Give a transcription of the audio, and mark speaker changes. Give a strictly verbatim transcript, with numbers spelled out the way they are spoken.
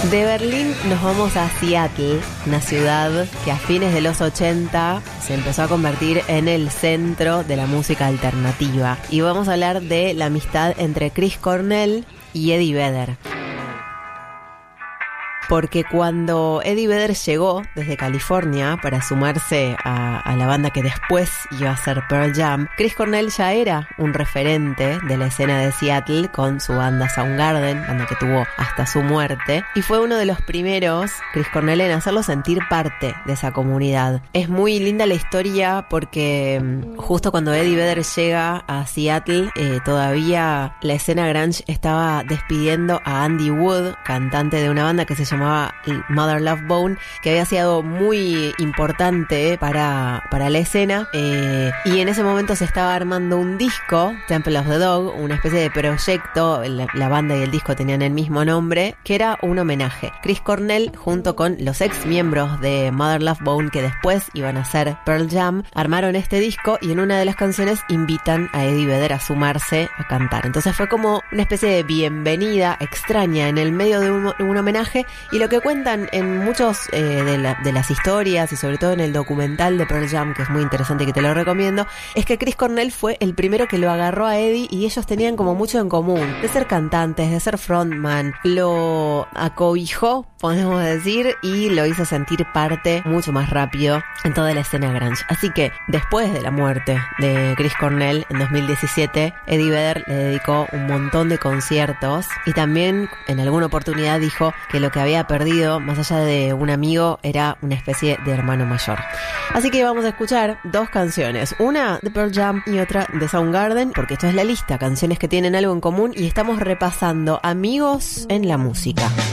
Speaker 1: De Berlín nos vamos a Seattle, una ciudad que a fines de los ochenta se empezó a convertir en el centro de la música alternativa. Y vamos a hablar de la amistad entre Chris Cornell y Eddie Vedder. Porque cuando Eddie Vedder llegó desde California para sumarse a, a la banda que después iba a ser Pearl Jam, Chris Cornell ya era un referente de la escena de Seattle con su banda Soundgarden, banda que tuvo hasta su muerte, y fue uno de los primeros, Chris Cornell, en hacerlo sentir parte de esa comunidad. Es muy linda la historia porque justo cuando Eddie Vedder llega a Seattle, eh, todavía la escena grunge estaba despidiendo a Andy Wood, cantante de una banda que se llamaba Mother Love Bone, que había sido muy importante para, para la escena, eh, y en ese momento se estaba armando un disco, Temple of the Dog, una especie de proyecto, la, la banda y el disco tenían el mismo nombre, que era un homenaje. Chris Cornell junto con los ex miembros de Mother Love Bone, que después iban a ser Pearl Jam, armaron este disco y en una de las canciones invitan a Eddie Vedder a sumarse a cantar. Entonces fue como una especie de bienvenida extraña en el medio de un, un homenaje. Y lo que cuentan en muchos eh, de, la, de las historias y sobre todo en el documental de Pearl Jam, que es muy interesante y que te lo recomiendo, es que Chris Cornell fue el primero que lo agarró a Eddie y ellos tenían como mucho en común, de ser cantantes, de ser frontman, lo acobijó, podemos decir, y lo hizo sentir parte mucho más rápido en toda la escena grunge. Así que después de la muerte de Chris Cornell en dos mil diecisiete, Eddie Vedder le dedicó un montón de conciertos y también en alguna oportunidad dijo que lo que había perdido, más allá de un amigo, era una especie de hermano mayor. Así que vamos a escuchar dos canciones, una de Pearl Jam y otra de Soundgarden, porque esto es la lista, canciones que tienen algo en común y estamos repasando amigos en la música.